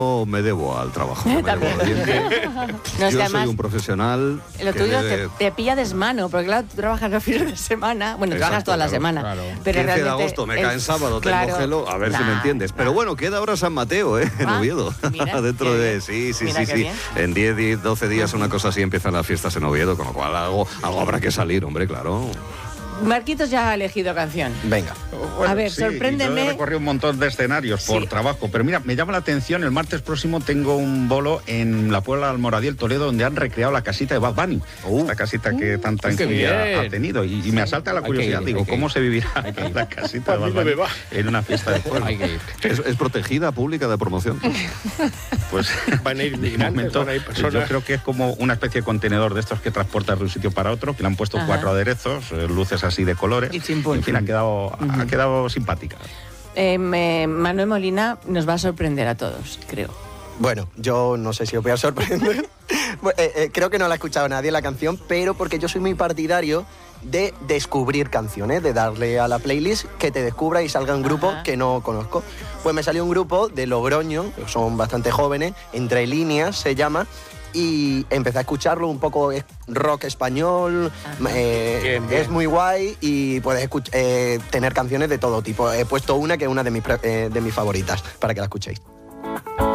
me debo al trabajo. Me debo obediente. No, es Yo que soy además, un profesional. lo tuyo te pilla desmano, porque claro, tú trabajas los fines de semana, bueno, trabajas toda la semana. Claro. Pero 15 de realmente agosto me cae en sábado, tengo gelo, a ver si me entiendes. Pero bueno, queda ahora San Mateo, en Oviedo. Mira, Dentro de, sí. En 10, 12 días, una cosa así, empiezan las fiestas en Oviedo, con lo cual algo habrá que salir, hombre, claro. Marquitos ya ha elegido canción. Venga. A ver, sorpréndeme. Yo he recorrido un montón de escenarios por trabajo, pero mira, me llama la atención, el martes próximo tengo un bolo en la Puebla de Almoradiel, Toledo, donde han recreado la casita de Bad Bunny. La casita que tanta envidia ha tenido. Y me asalta la curiosidad, digo, ¿cómo se vivirá la casita de Bad Bunny en una fiesta de pueblo? ¿Es protegida, pública, de promoción? Pues van a ir de momento, yo creo que es como una especie de contenedor de estos que transportas de un sitio para otro, que le han puesto 4 aderezos, luces así de colores. En fin, ha quedado simpática. Manuel Molina nos va a sorprender a todos, creo. Bueno, yo no sé si os voy a sorprender. Creo que no la ha escuchado nadie la canción, pero porque yo soy muy partidario de descubrir canciones, de darle a la playlist que te descubra y salga un grupo que no conozco. Pues me salió un grupo de Logroño, son bastante jóvenes, Entre Líneas se llama, y empecé a escucharlo, un poco rock español, bien. Es muy guay y puedes tener canciones de todo tipo. He puesto una que es una de mis favoritas, para que la escuchéis.